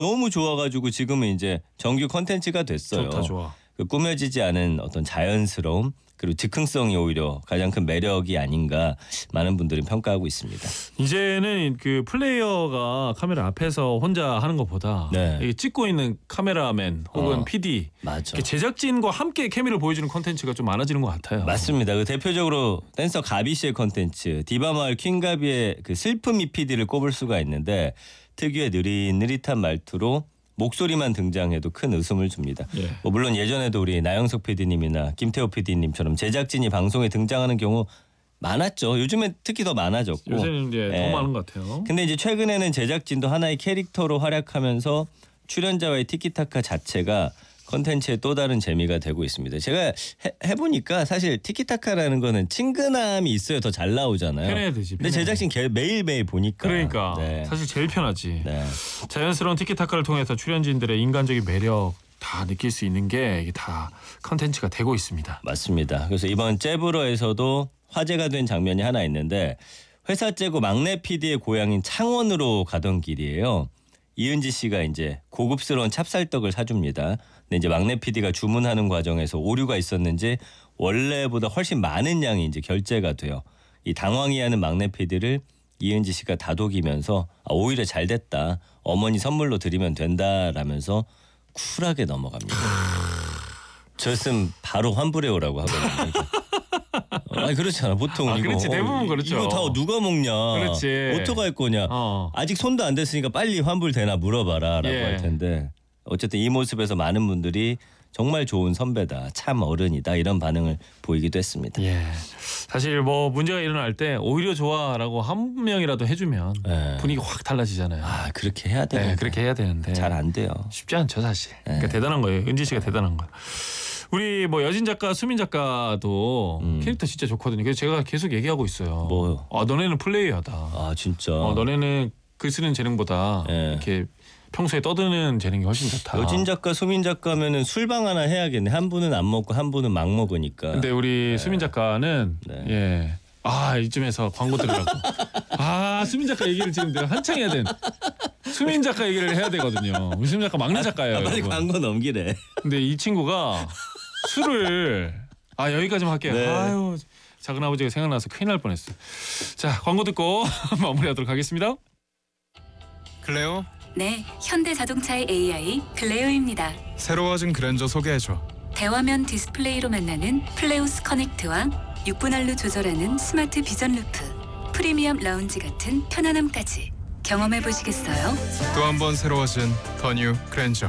너무 좋아가지고 지금은 이제 정규 컨텐츠가 됐어요. 좋다, 좋아. 그 꾸며지지 않은 어떤 자연스러움 그리고 즉흥성이 오히려 가장 큰 매력이 아닌가 많은 분들이 평가하고 있습니다. 이제는 그 플레이어가 카메라 앞에서 혼자 하는 것보다 네. 찍고 있는 카메라맨 혹은 PD 맞아. 제작진과 함께 케미를 보여주는 콘텐츠가 좀 많아지는 것 같아요. 맞습니다. 그 대표적으로 댄서 가비 씨의 콘텐츠 디바마을 퀸가비의 그 슬픔이 PD를 꼽을 수가 있는데 특유의 느릿느릿한 말투로 목소리만 등장해도 큰 웃음을 줍니다. 예. 뭐 물론 예전에도 우리 나영석 PD님이나 김태호 PD님처럼 제작진이 방송에 등장하는 경우 많았죠. 요즘엔 특히 더 많아졌고. 요새는 이제 예. 더 많은 것 같아요. 근데 이제 최근에는 제작진도 하나의 캐릭터로 활약하면서 출연자와의 티키타카 자체가 컨텐츠의 또 다른 재미가 되고 있습니다. 제가 해보니까 사실 티키타카라는 거는 친근함이 있어야 더 잘 나오잖아요. 편해야 되지. 근데 제작진 매일매일 보니까. 그러니까 네. 사실 제일 편하지. 네. 자연스러운 티키타카를 통해서 출연진들의 인간적인 매력 다 느낄 수 있는 게 이게 다 컨텐츠가 되고 있습니다. 맞습니다. 그래서 이번 잽으로에서도 화제가 된 장면이 하나 있는데 회사 째고 막내 PD의 고향인 창원으로 가던 길이에요. 이은지 씨가 이제 고급스러운 찹쌀떡을 사줍니다. 근데 이제 막내 PD가 주문하는 과정에서 오류가 있었는지 원래보다 훨씬 많은 양이 이제 결제가 돼요. 이 당황해하는 막내 PD를 이은지 씨가 다독이면서 오히려 잘 됐다. 어머니 선물로 드리면 된다라면서 쿨하게 넘어갑니다. 저였으면 바로 환불해오라고 하거든요. 아니 그렇잖아. 보통 이거 그렇지 대부분 그렇죠. 이거 다 누가 먹냐? 그렇지. 어떡할 거냐? 아직 손도 안 댔으니까 빨리 환불되나 물어봐라라고 예. 할 텐데 어쨌든 이 모습에서 많은 분들이 정말 좋은 선배다, 참 어른이다 이런 반응을 보이기도 했습니다. 예. 사실 뭐 문제가 일어날 때 오히려 좋아라고 한 명이라도 해주면 예. 분위기 확 달라지잖아요. 그렇게 해야 되는데 네, 그렇게 해야 되는데 잘 안 돼요. 쉽지 않죠 사실. 그러니까 대단한 거예요. 은지 씨가 대단한 거예요. 우리 뭐 여진 작가, 수민 작가도 캐릭터 진짜 좋거든요. 그래서 제가 계속 얘기하고 있어요. 뭐요? 너네는 플레이어다. 진짜. 너네는 글 쓰는 재능보다 이렇게 평소에 떠드는 재능이 훨씬 좋다. 여진 작가, 수민 작가면은 술방 하나 해야겠네. 한 분은 안 먹고 한 분은 막 먹으니까. 근데 우리 수민 작가는 예. 이쯤에서 광고 들으라고. 수민 작가 얘기를 지금 내가 한창 해야 된. 수민 작가 얘기를 해야 되거든요. 우리 수민 작가 막내 작가예요. 빨리 여러분. 광고 넘기래. 근데 이 친구가 술을 여기까지만 할게요. 네. 아유 작은 아버지가 생각나서 큰일 날 뻔했어요. 자 광고 듣고 마무리하도록 하겠습니다. 클레오, 네, 현대자동차의 AI 클레오입니다. 새로워진 그랜저 소개해줘. 대화면 디스플레이로 만나는 플레우스 커넥트와 6분할로 조절하는 스마트 비전 루프, 프리미엄 라운지 같은 편안함까지 경험해 보시겠어요? 또 한 번 새로워진 더 뉴 그랜저.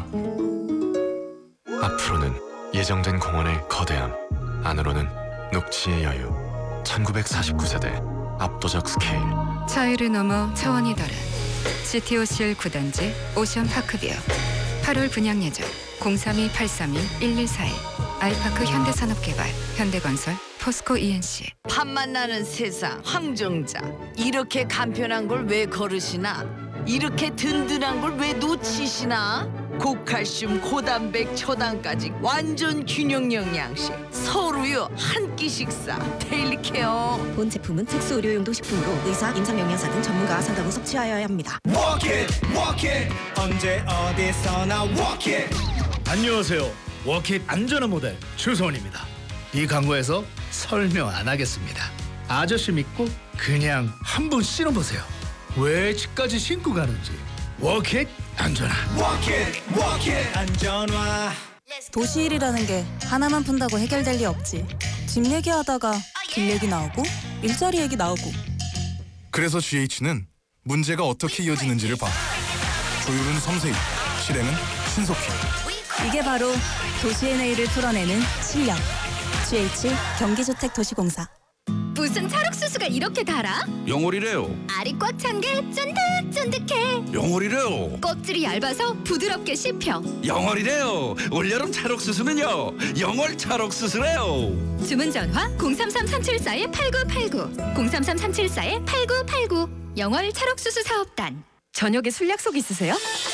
앞으로는 예정된 공원의 거대함, 안으로는 녹지의 여유. 1949세대 압도적 스케일. 차이를 넘어 차원이 다른 GTOCL 9단지 오션파크뷰 8월 분양 예정 032-831-1141 아이파크 현대산업개발 현대건설 포스코 ENC. 팥만 나는 세상 황정자 이렇게 간편한 걸 왜 걸으시나 이렇게 든든한 걸 왜 놓치시나 고칼슘 고단백 초당까지 완전 균형 영양식 서로요 한 끼 식사 데일리 케어. 본 제품은 특수 의료용도 식품으로 의사, 임상영양사 등 전문가와 상담 후 섭취하여야 합니다. Walk it, 언제 어디서나 walk it. 안녕하세요. 워킷 안전한 모델 추성원입니다. 이 광고에서 설명 안 하겠습니다. 아저씨 믿고 그냥 한번 신어보세요. 왜 집까지 신고 가는지. 워킷 안전한. Walk it, 안전화. 도시일이라는 게 하나만 푼다고 해결될 리 없지. 집 얘기하다가 길 얘기 나오고 일자리 얘기 나오고. 그래서 GH는 문제가 어떻게 이어지는지를 봐. 조율은 섬세히, 실행은 신속히. 이게 바로 도시의 내일을 풀어내는 실력. GH 경기주택도시공사. 무슨 찰옥수수가 이렇게 달아? 영월이래요. 알이 꽉 찬 게 쫀득쫀득해. 영월이래요. 껍질이 얇아서 부드럽게 씹혀. 영월이래요. 올여름 찰옥수수는요. 영월 찰옥수수래요. 주문 전화 033-374-8989 033-374-8989 영월 찰옥수수 사업단. 저녁에 술 약속 있으세요?